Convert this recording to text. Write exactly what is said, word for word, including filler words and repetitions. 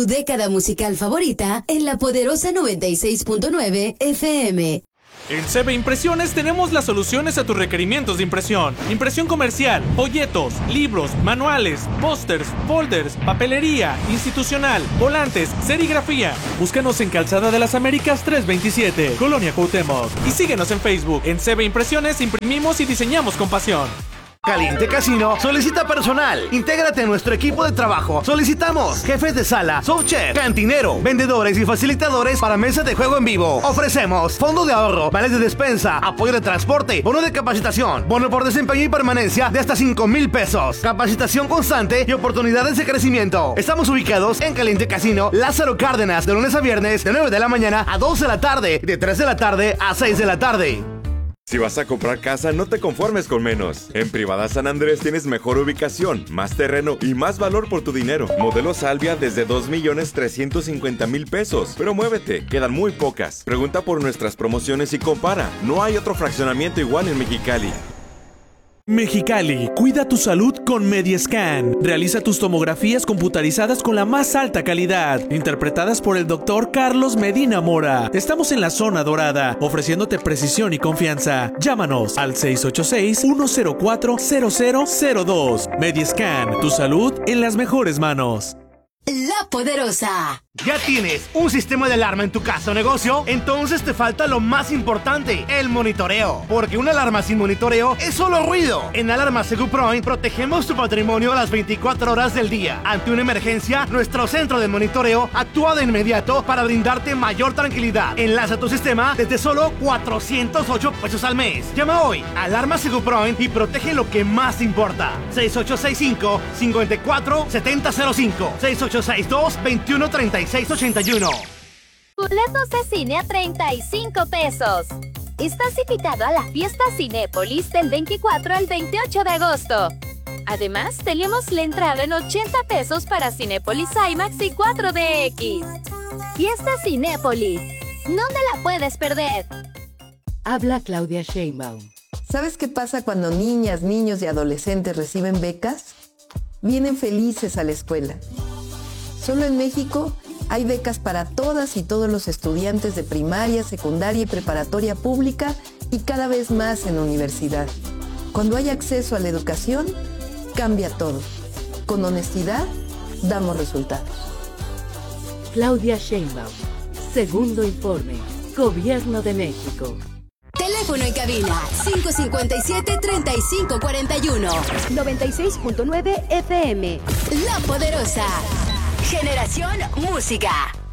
década musical favorita en la poderosa noventa y seis punto nueve F M. En C B Impresiones tenemos las soluciones a tus requerimientos de impresión. Impresión comercial, folletos, libros, manuales, pósters, folders, papelería, institucional, volantes, serigrafía. Búscanos en Calzada de las Américas trescientos veintisiete, Colonia Cuauhtémoc. Y síguenos en Facebook. En C B Impresiones imprimimos y diseñamos con pasión. Caliente Casino solicita personal. Intégrate a nuestro equipo de trabajo. Solicitamos jefes de sala, subchef, cantinero, vendedores y facilitadores para mesas de juego en vivo. Ofrecemos fondo de ahorro, vales de despensa, apoyo de transporte, bono de capacitación, bono por desempeño y permanencia de hasta cinco mil pesos, capacitación constante y oportunidades de crecimiento. Estamos ubicados en Caliente Casino Lázaro Cárdenas, de lunes a viernes de nueve de la mañana a dos de la tarde, de tres de la tarde a seis de la tarde. Si vas a comprar casa, no te conformes con menos. En Privada San Andrés tienes mejor ubicación, más terreno y más valor por tu dinero. Modelo Salvia desde dos millones trescientos cincuenta mil pesos. Pero muévete, quedan muy pocas. Pregunta por nuestras promociones y compara. No hay otro fraccionamiento igual en Mexicali. Mexicali, cuida tu salud con Mediascan. Realiza tus tomografías computarizadas con la más alta calidad, interpretadas por el doctor Carlos Medina Mora. Estamos en la zona dorada, ofreciéndote precisión y confianza. Llámanos al seis ocho seis, uno cero cuatro, cero cero cero dos. Mediascan, tu salud en las mejores manos. La Poderosa. ¿Ya tienes un sistema de alarma en tu casa o negocio? Entonces te falta lo más importante, el monitoreo. Porque una alarma sin monitoreo es solo ruido. En Alarma Seguproin protegemos tu patrimonio a las veinticuatro horas del día. Ante una emergencia, nuestro centro de monitoreo actúa de inmediato para brindarte mayor tranquilidad. Enlaza tu sistema desde solo cuatrocientos ocho pesos al mes. Llama hoy a Alarma Seguproin y protege lo que más te importa. seis ocho seis cinco, cinco cuatro, siete cero cero cinco, seis ocho seis dos, veintiuno treinta y seis ochenta y uno. Boletos de cine a treinta y cinco pesos. Estás invitado a la fiesta Cinépolis del veinticuatro al veintiocho de agosto. Además, tenemos la entrada en ochenta pesos para Cinépolis IMAX y cuatro D X. Fiesta Cinépolis. No te la puedes perder. Habla Claudia Sheinbaum. ¿Sabes qué pasa cuando niñas, niños y adolescentes reciben becas? Vienen felices a la escuela. Solo en México hay becas para todas y todos los estudiantes de primaria, secundaria y preparatoria pública y cada vez más en universidad. Cuando hay acceso a la educación, cambia todo. Con honestidad, damos resultados. Claudia Sheinbaum. Segundo informe. Gobierno de México. Teléfono en cabina cinco cinco siete, treinta y cinco cuarenta y uno. noventa y seis punto nueve F M. La Poderosa. Generación Música.